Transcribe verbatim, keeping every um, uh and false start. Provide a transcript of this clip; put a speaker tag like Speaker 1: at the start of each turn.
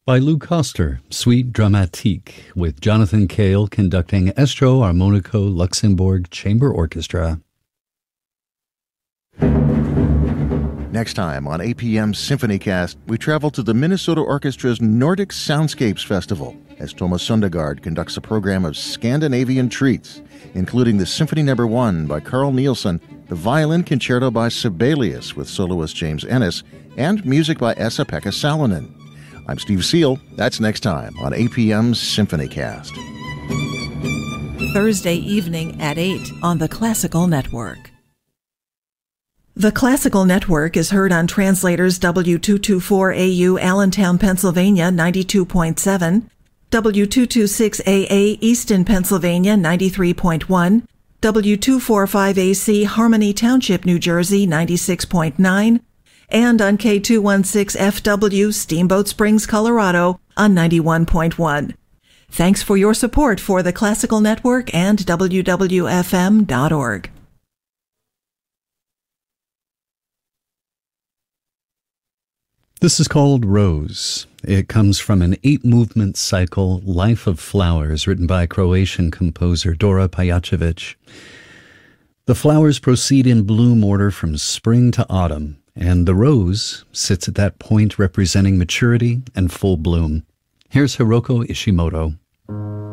Speaker 1: By Lou Koster, Suite Dramatique, with Jonathan Cale conducting Estro Armonico Luxembourg Chamber Orchestra.
Speaker 2: Next time on A P M's SymphonyCast, we travel to the Minnesota Orchestra's Nordic Soundscapes Festival as Thomas Sundegard conducts a program of Scandinavian treats, including the Symphony Number One by Carl Nielsen, the Violin Concerto by Sibelius with soloist James Ennis, and music by Esa-Pekka Salonen. I'm Steve Seal. That's next time on A P M's SymphonyCast.
Speaker 3: Thursday evening at eight on the Classical Network. The Classical Network is heard on Translators W two twenty-four A U Allentown, Pennsylvania ninety-two point seven, W two twenty-six A A Easton, Pennsylvania ninety-three point one, W two forty-five A C Harmony Township, New Jersey ninety-six point nine, and on K two sixteen F W Steamboat Springs, Colorado on ninety-one point one. Thanks for your support for the Classical Network and W W F M dot org.
Speaker 1: This is called Rose. It comes from an eight-movement cycle, Life of Flowers, written by Croatian composer Dora Pajacevic. The flowers proceed in bloom order from spring to autumn, and the rose sits at that point representing maturity and full bloom. Here's Hiroko Ishimoto.